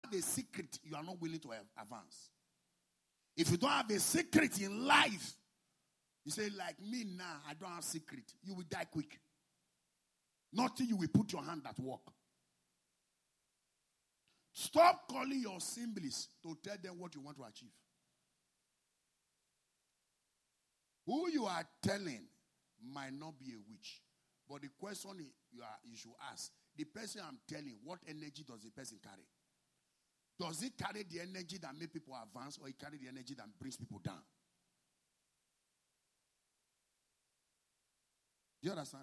a secret, you are not willing to advance. If you don't have a secret in life, you say, like me now, I don't have secret. You will die quick. Nothing you will put your hand at work. Stop calling your assemblies to tell them what you want to achieve. Who you are telling might not be a witch. But the question you should ask, the person I'm telling, what energy does the person carry? Does it carry the energy that makes people advance, or it carry the energy that brings people down? Do you understand?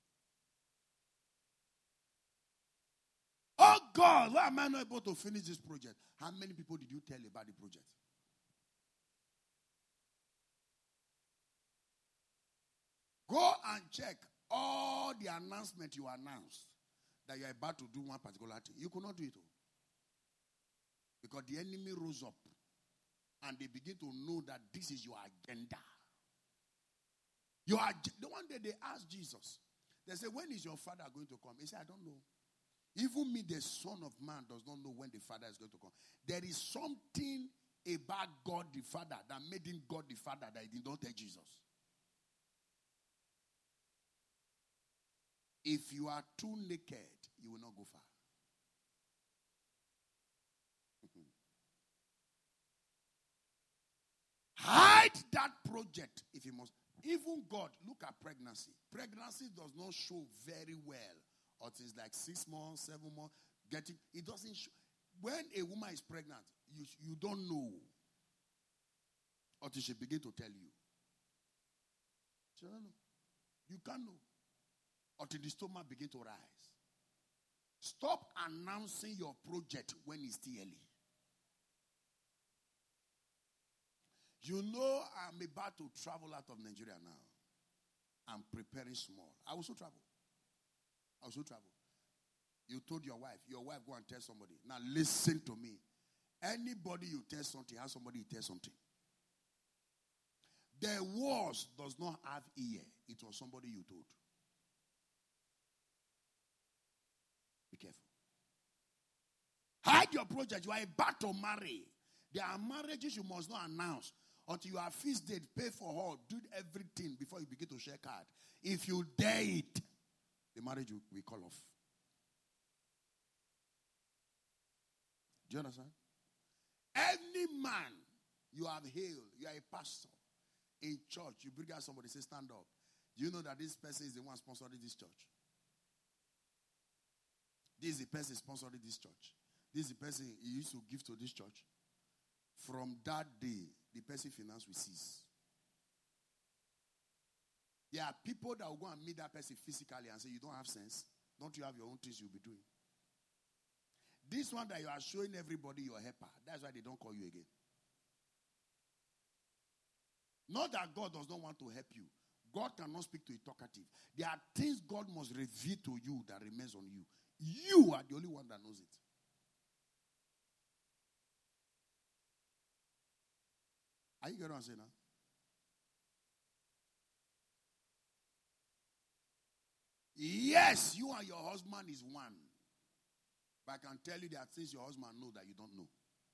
Oh God, why am I not able to finish this project? How many people did you tell about the project? Go and check all the announcements you announced that you are about to do one particular thing. You could not do it all. Because the enemy rose up and they begin to know that this is your agenda. The one day they asked Jesus, they said, when is your father going to come? He said, I don't know. Even me, the Son of Man, does not know when the Father is going to come. There is something about God the Father that made him God the Father that he did not tell Jesus. If you are too naked, you will not go far. Hide that project if you must. Even God, look at pregnancy. Pregnancy does not show very well. Or it's like 6 months, 7 months. It doesn't show. When a woman is pregnant, you don't know. Until she begin to tell you. She don't know. You can't know. Until the stomach begin to rise. Stop announcing your project when it's still early. You know I'm about to travel out of Nigeria now. I'm preparing small. I will also travel. You told your wife go and tell somebody. Now listen to me. Anybody you tell something, have somebody you tell something. The words does not have ear. It was somebody you told. Be careful. Hide your project. You are about to marry. There are marriages you must not announce until you have feast date, pay for all, do everything before you begin to share card. If you dare it, the marriage will call off. Do you understand? Any man you have hailed, you are a pastor in church, you bring out somebody, say stand up. Do you know that this person is the one sponsoring this church? This is the person sponsoring this church. This is the person he used to give to this church. From that day, the person finance will cease. There are people that will go and meet that person physically and say, you don't have sense. Don't you have your own things you'll be doing? This one that you are showing everybody your helper, that's why they don't call you again. Not that God does not want to help you. God cannot speak to a talkative. There are things God must reveal to you that remains on you. You are the only one that knows it. Are you getting what I'm saying now? Yes, you and your husband is one. But I can tell you there are things your husband knows that you don't know.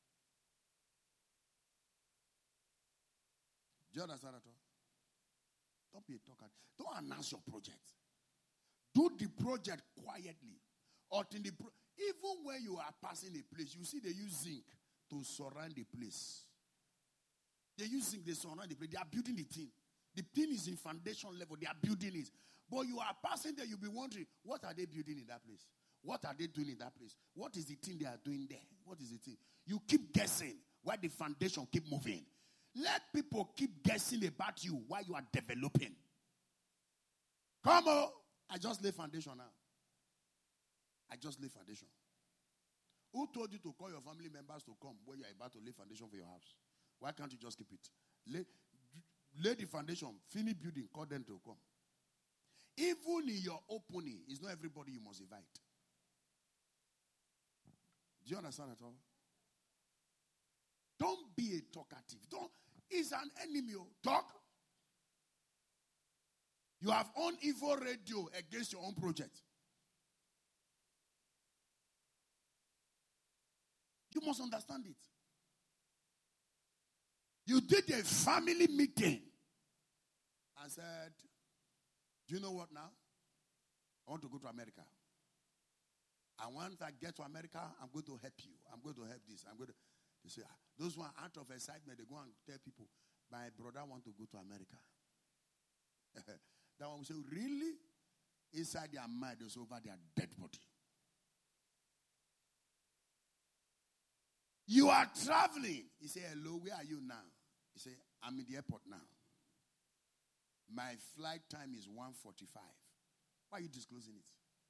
Do you understand at all? Don't be a talker. Don't announce your project. Do the project quietly. Even when you are passing a place, you see they use zinc to surround the place. They use zinc, they surround the place. They are building the thing. The thing is in foundation level. They are building it. But you are passing there, you'll be wondering, what are they building in that place? What are they doing in that place? What is the thing they are doing there? What is the thing? You keep guessing while the foundation keep moving. Let people keep guessing about you while you are developing. Come on. I just lay foundation now. I just lay foundation. Who told you to call your family members to come when you are about to lay foundation for your house? Why can't you just keep it? Lay the foundation, finish building, call them to come. Even in your opening, it's not everybody you must invite. Do you understand at all? Don't be a talkative. It's an enemy. Talk. You have on evil radio against your own project. You must understand it. You did a family meeting and said, do you know what now? I want to go to America. And once I get to America, I'm going to help you. I'm going to help this. I'm going to. They say, those one out of excitement, they go and tell people, my brother want to go to America. That one will say, really? Inside their mind, it's over their dead body. You are traveling. He said, hello, where are you now? He said, I'm in the airport now. My flight time is 1:45. Why are you disclosing it?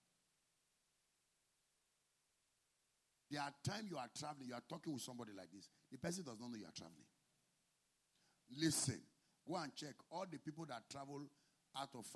There are times you are traveling, you are talking with somebody like this. The person does not know you are traveling. Listen, go and check all the people that travel out of